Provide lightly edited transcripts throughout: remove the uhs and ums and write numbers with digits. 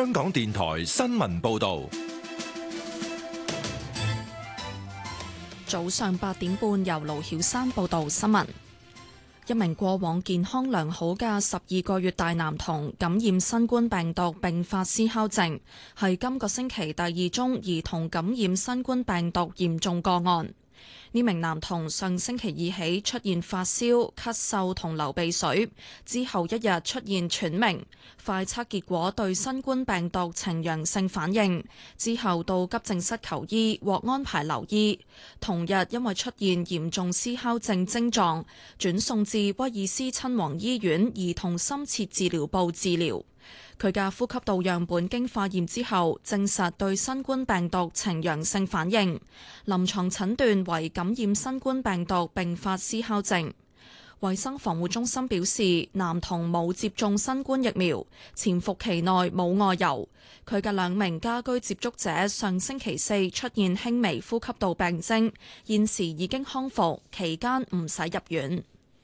香港電台新聞報道。 早上8點半，由盧曉珊報道新聞。一名過往健康良好嘅12個月大男童感染新冠病毒並發嘶哮症，係今個星期第2宗兒童感染新冠病毒嚴重個案。呢名男童上星期二起出現發燒、咳嗽同流鼻水，之後一日出現喘鳴，快測結果對新冠病毒呈陽性反應，之後到急症室求醫，獲安排留醫。同日因為出現嚴重嘶哮症症狀，轉送至威爾斯親王醫院兒童深切治療部治療。佢嘅呼吸道樣本經化驗之後，證實對新冠病毒呈陽性反應，臨床診斷為感染新冠病毒並發嘶哮症。衛生防護中心表示，男童冇接種新冠疫苗，潛伏期內冇外遊。佢嘅2名家居接觸者上星期4出現輕微呼吸道病徵，現時已經康復，期間唔使入院。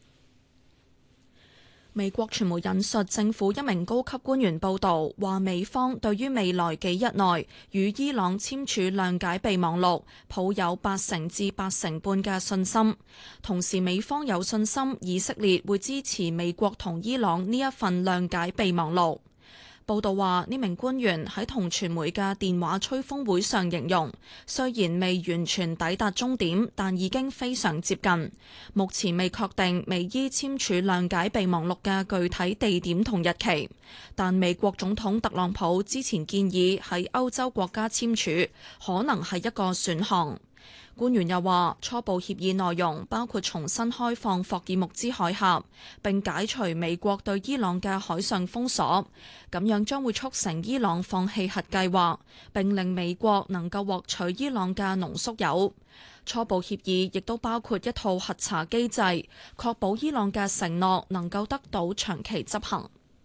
美國傳媒引述政府一名高級官員報導，話美方對於未來幾日內與伊朗簽署諒解備忘錄抱有80%至80%半嘅信心，同時美方有信心以色列會支持美國同伊朗呢一份諒解備忘錄。報道話，呢名官員喺同傳媒嘅電話吹風會上形容，雖然未完全抵達終點，但已經非常接近。目前未確定美伊簽署諒解備忘錄嘅具體地點同日期，但美國總統特朗普之前建議喺歐洲國家簽署，可能係一個選項。官員又話，初步協議內容包括重新開放霍爾木茲海峽，並解除美國對伊朗嘅海上封鎖，咁樣將會促成伊朗放棄核計劃，並令美國能夠獲取伊朗嘅濃縮鈾。初步協議亦都包括一套核查機制，確保伊朗嘅承諾能夠得到長期執行。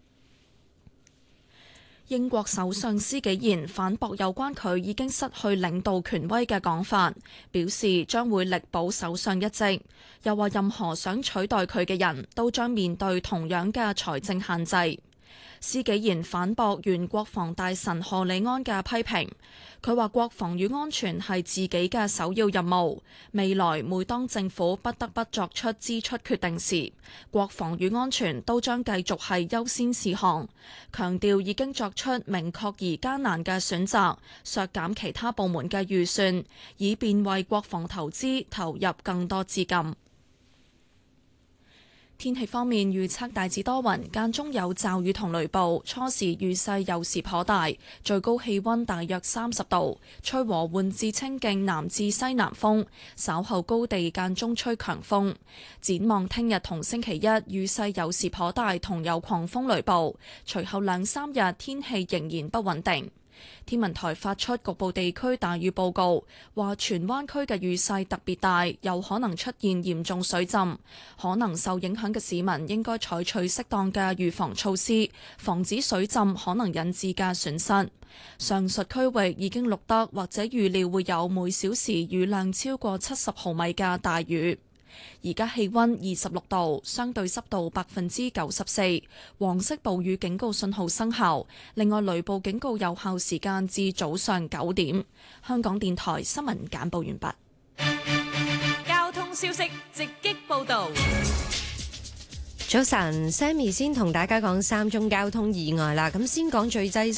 英國首相施紀賢反駁有關佢已經失去領導權威嘅講法，表示將會力保首相一職，又話任何想取代佢嘅人都將面對同樣嘅財政限制。施紀賢反駁原國防大臣賀里安嘅批評，佢話國防與安全係自己嘅首要任務，未來每當政府不得不作出支出決定時，國防與安全都將繼續係優先事項，強調已經作出明確而艱難嘅選擇，削減其他部門嘅預算，以便為國防投資投入更多資金。天氣方面，預測大致多雲，間中有驟雨同雷暴，初時雨勢有時頗大，最高氣溫大約30度，吹和緩至清勁南至西南風，稍後高地間中吹強風。展望聽日同星期一，雨勢有時頗大，同有狂風雷暴，隨後2-3日天氣仍然不穩定。天文台發出局部地區大雨報告，話荃灣區嘅雨勢特別大，有可能出現嚴重水浸，可能受影響嘅市民應該採取適當嘅預防措施，防止水浸可能引致嘅損失。上述區域已經錄得或者預料會有每小時雨量超過70毫米嘅大雨。而家氣溫26度，相對濕度94%，黃色暴雨警告信號生效。另外，雷暴警告有效時間至早上9點。香港電台新聞簡報完畢。 交通消息直擊報道。 早晨，Sammy 先同大家講3宗交通意外啦。咁先講最擠